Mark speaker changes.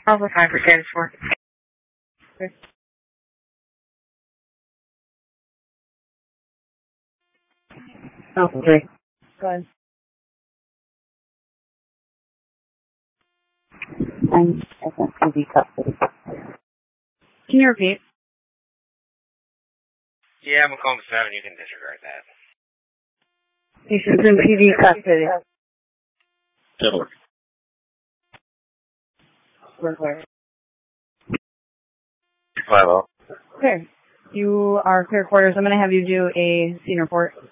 Speaker 1: Alpha 5 for status 4. Okay. Alpha 3. Go ahead. I'm SMPV custody. Can you repeat?
Speaker 2: Yeah, Macomb 7, you can disregard that.
Speaker 1: Patient's in PV custody.
Speaker 3: Settle.
Speaker 1: Where?
Speaker 2: 5-0.
Speaker 1: Okay. You are clear quarters. I'm going to have you do a scene report.